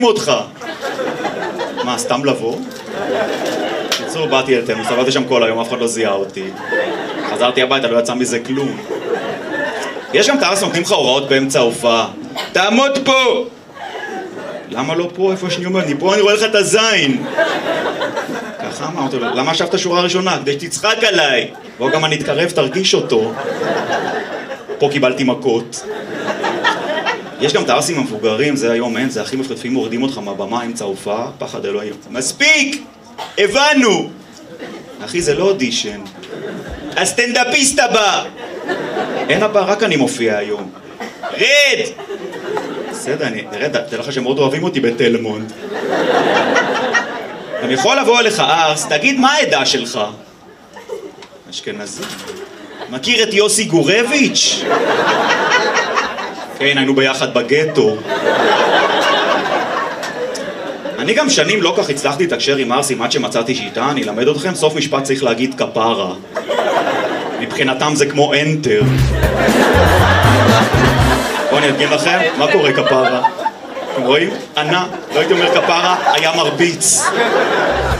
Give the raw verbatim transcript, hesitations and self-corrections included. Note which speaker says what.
Speaker 1: אותך. מה, סתם לבוא? בקיצור, באתי אל תנו, סבלתי שם כל היום, אף אחד לא זיהה אותי. חזרתי הביתה, לא יצא מזה כלום. יש גם תארס נותנים לך הוראות באמצע ההופעה. תעמוד פה! למה לא פה? איפה שאני אומר? אני פה, אני רואה לך את הזין. ככה אמרתי לו, למה ישבת שורה ראשונה? כדי שתצחק עליי. בוא גם אני אתקרב, תרגיש אותו. פה קיבלתי מכות. יש גם תארסים המבוגרים, זה היום אין, זה הכי מפחדים, מורדים אותך מהבמה אמצע ההופעה, פחד אלוהים. מספיק! הבנו! אחי, זה לא אודישן. הסטנדאפיסט הבא! אין הבא, רק אני מופיע היום. רד! בסדר, אני, רד, תראה לך שהם מאוד אוהבים אותי בתל מונד. אני יכול לבוא אליך ארס, תגיד מה העדה שלך? אשכנזי. מכיר את יוסי גורביץ'? כן, היינו ביחד בגטו. אני גם שנים לא כך הצלחתי לתקשר עם ארסים עד שמצאתי שיטה, אני אלמד אתכם, סוף משפט צריך להגיד כפרה. מבחינתם זה כמו אנטר. בואו אני אדגים לכם, מה קורה כפרה? אתם רואים? ענה, לא הייתי אומר כפרה, היה מרביץ.